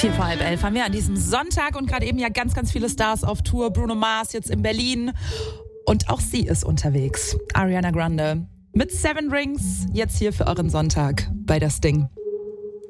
10:45 haben wir an diesem Sonntag und gerade eben ja ganz, ganz viele Stars auf Tour. Bruno Mars jetzt in Berlin und auch sie ist unterwegs. Ariana Grande mit Seven Rings, jetzt hier für euren Sonntag bei Das Ding.